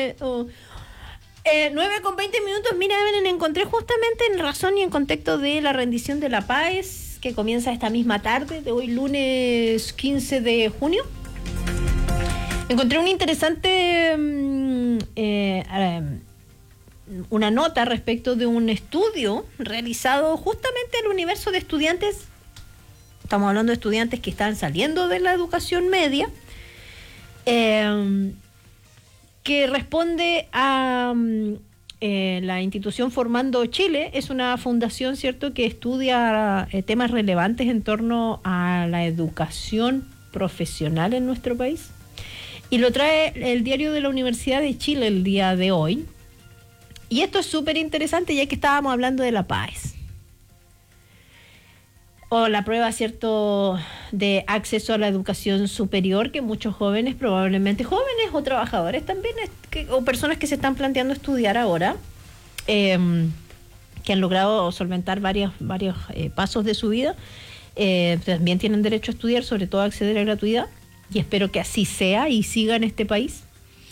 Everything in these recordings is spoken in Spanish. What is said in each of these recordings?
9:20. Mira, Evelyn, encontré justamente en razón y en contexto de la rendición de la PAES, que comienza esta misma tarde de hoy, lunes 15 de junio. Encontré un interesante una nota respecto de un estudio realizado justamente en el universo de estudiantes. Estamos hablando de estudiantes que están saliendo de la educación media, que responde a la institución Formando Chile. Es una fundación, ¿cierto?, que estudia temas relevantes en torno a la educación profesional en nuestro país. Y lo trae el diario de la Universidad de Chile el día de hoy. Y esto es súper interesante, ya que estábamos hablando de la PAES. O la prueba, ¿cierto?, de acceso a la educación superior, que muchos jóvenes, probablemente jóvenes o trabajadores también, o personas que se están planteando estudiar ahora, que han logrado solventar varios pasos de su vida, también tienen derecho a estudiar, sobre todo a acceder a gratuidad, y espero que así sea y siga en este país.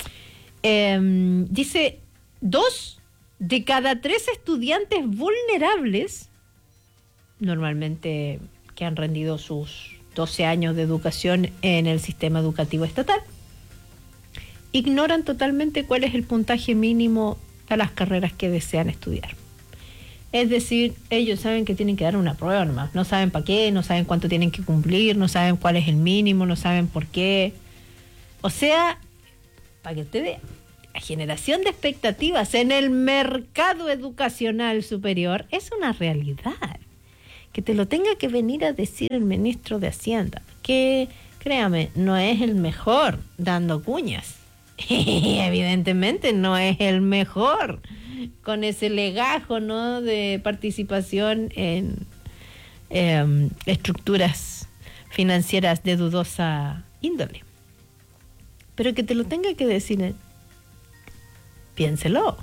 Dice, 2 de cada 3 estudiantes vulnerables, normalmente que han rendido sus 12 años de educación en el sistema educativo estatal, ignoran totalmente cuál es el puntaje mínimo a las carreras que desean estudiar. Es decir, ellos saben que tienen que dar una prueba nomás, no saben para qué, no saben cuánto tienen que cumplir, no saben cuál es el mínimo, no saben por qué. O sea, para que usted vea, la generación de expectativas en el mercado educacional superior es una realidad. Que te lo tenga que venir a decir el ministro de Hacienda, que, créame, no es el mejor dando cuñas. Evidentemente no es el mejor con ese legajo, ¿no?, de participación en estructuras financieras de dudosa índole. Pero que te lo tenga que decir, piénselo,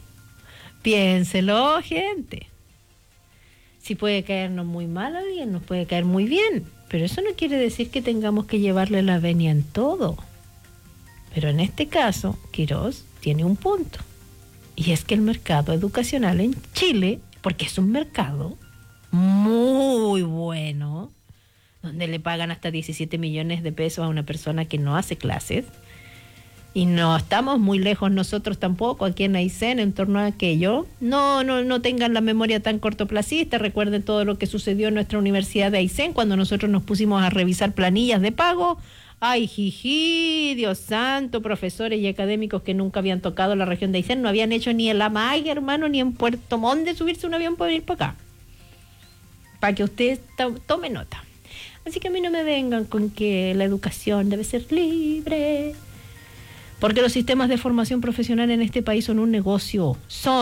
gente. Si puede caernos muy mal a alguien, nos puede caer muy bien, pero eso no quiere decir que tengamos que llevarle la venia en todo. Pero en este caso, Quirós tiene un punto, y es que el mercado educacional en Chile, porque es un mercado muy bueno, donde le pagan hasta 17 millones de pesos a una persona que no hace clases, y no estamos muy lejos nosotros tampoco aquí en Aysén en torno a aquello. No tengan la memoria tan cortoplacista. Recuerden todo lo que sucedió en nuestra Universidad de Aysén cuando nosotros nos pusimos a revisar planillas de pago. Ay, jiji, Dios santo, profesores y académicos que nunca habían tocado la región de Aysén, no habían hecho ni en La Maya, hermano, ni en Puerto Montt de subirse un avión para venir para acá. Para que usted tome nota. Así que a mí no me vengan con que la educación debe ser libre, porque los sistemas de formación profesional en este país son un negocio,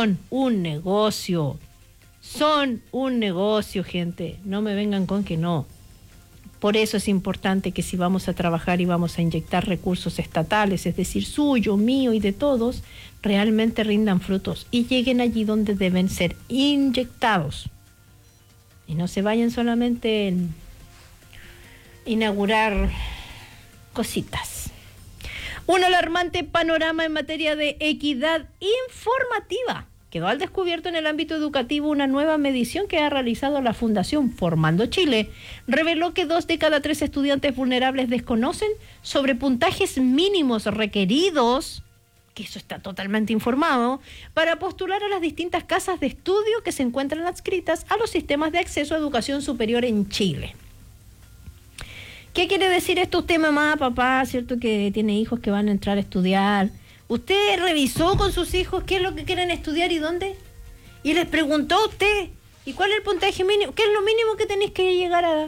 gente. No me vengan con que no. Por eso es importante que si vamos a trabajar y vamos a inyectar recursos estatales, es decir, suyo, mío y de todos, realmente rindan frutos y lleguen allí donde deben ser inyectados. Y no se vayan solamente en inaugurar cositas. Un alarmante panorama en materia de equidad informativa. Quedó al descubierto en el ámbito educativo. Una nueva medición que ha realizado la Fundación Formando Chile reveló que 2 de cada 3 estudiantes vulnerables desconocen sobre puntajes mínimos requeridos, que eso está totalmente informado, para postular a las distintas casas de estudio que se encuentran adscritas a los sistemas de acceso a educación superior en Chile. ¿Qué quiere decir esto usted, mamá, papá, cierto, que tiene hijos que van a entrar a estudiar? ¿Usted revisó con sus hijos qué es lo que quieren estudiar y dónde? Y les preguntó a usted, ¿y cuál es el puntaje mínimo? ¿Qué es lo mínimo que tenéis que llegar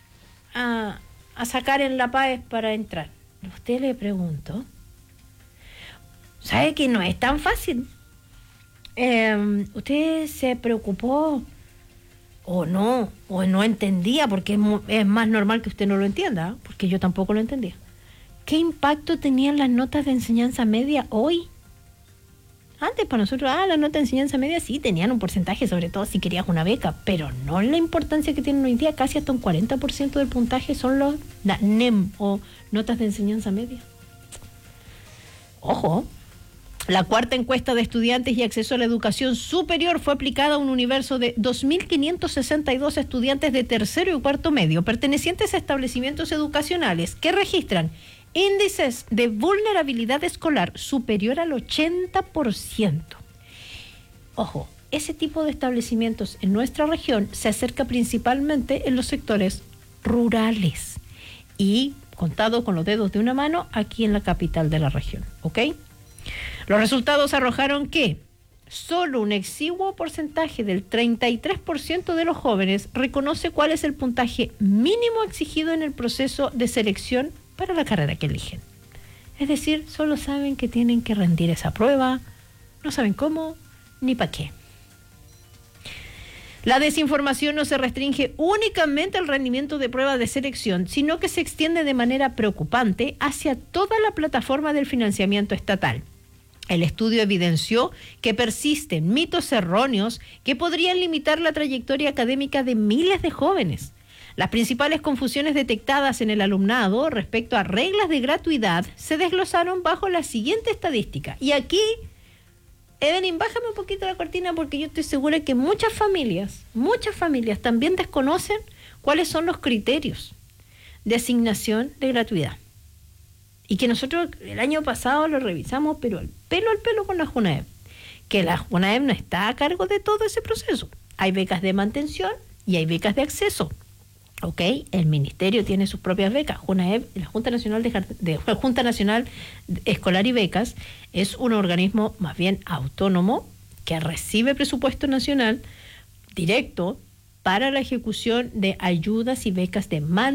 a sacar en la PAES para entrar? Usted le preguntó. ¿Sabe que no es tan fácil? ¿Usted se preocupó o no entendía? Porque es más normal que usted no lo entienda, porque yo tampoco lo entendía. ¿Qué impacto tenían las notas de enseñanza media hoy? Antes para nosotros, las notas de enseñanza media sí tenían un porcentaje, sobre todo si querías una beca, pero no la importancia que tienen hoy día. Casi hasta un 40% del puntaje son las NEM o notas de enseñanza media. Ojo. La cuarta encuesta de estudiantes y acceso a la educación superior fue aplicada a un universo de 2.562 estudiantes de tercero y cuarto medio, pertenecientes a establecimientos educacionales que registran índices de vulnerabilidad escolar superior al 80%. Ojo, ese tipo de establecimientos en nuestra región se acerca principalmente en los sectores rurales y, contado con los dedos de una mano, aquí en la capital de la región, ¿ok? Los resultados arrojaron que solo un exiguo porcentaje del 33% de los jóvenes reconoce cuál es el puntaje mínimo exigido en el proceso de selección para la carrera que eligen. Es decir, solo saben que tienen que rendir esa prueba, no saben cómo ni para qué. La desinformación no se restringe únicamente al rendimiento de pruebas de selección, sino que se extiende de manera preocupante hacia toda la plataforma del financiamiento estatal. El estudio evidenció que persisten mitos erróneos que podrían limitar la trayectoria académica de miles de jóvenes. Las principales confusiones detectadas en el alumnado respecto a reglas de gratuidad se desglosaron bajo la siguiente estadística. Y aquí, Evelyn, bájame un poquito la cortina porque yo estoy segura que muchas familias también desconocen cuáles son los criterios de asignación de gratuidad. Y que nosotros el año pasado lo revisamos, pero al pelo con la Junaep. Que la Junaep no está a cargo de todo ese proceso. Hay becas de mantención y hay becas de acceso. ¿Ok? El ministerio tiene sus propias becas. Junaep, la Junta Nacional Escolar y Becas, es un organismo más bien autónomo que recibe presupuesto nacional directo para la ejecución de ayudas y becas de mantención